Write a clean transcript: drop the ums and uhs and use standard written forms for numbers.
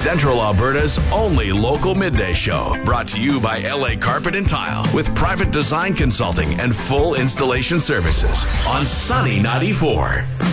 Central Alberta's only local midday show. Brought to you by LA Carpet and Tile with private design consulting and full installation services on Sunny 94.